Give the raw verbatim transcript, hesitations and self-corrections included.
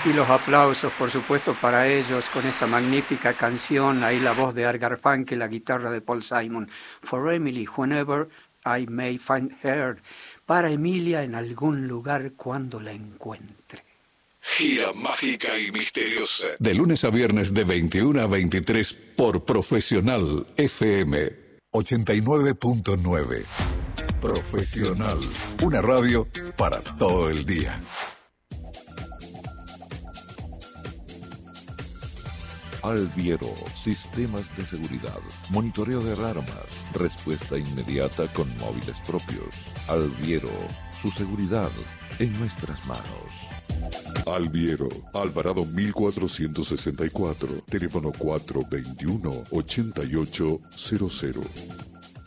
Y los aplausos, por supuesto, para ellos con esta magnífica canción. Ahí la voz de Art Garfunkel, la guitarra de Paul Simon. For Emily, whenever I may find her. Para Emilia en algún lugar cuando la encuentre. Gira mágica y misteriosa. De lunes a viernes de veintiuna a veintitrés por Profesional F M ochenta y nueve punto nueve. Profesional. Una radio para todo el día. Alviero, sistemas de seguridad, monitoreo de alarmas, respuesta inmediata con móviles propios. Alviero, su seguridad en nuestras manos. Alviero, Alvarado mil cuatrocientos sesenta y cuatro, teléfono cuatro dos uno, ocho ocho cero cero.